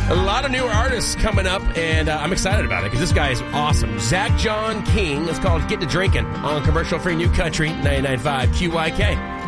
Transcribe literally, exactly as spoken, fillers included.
A lot of new artists coming up, and uh, I'm excited about it because this guy is awesome. Zach John King. It's called Get to Drinking on Commercial Free New Country, ninety-nine point five Q Y K.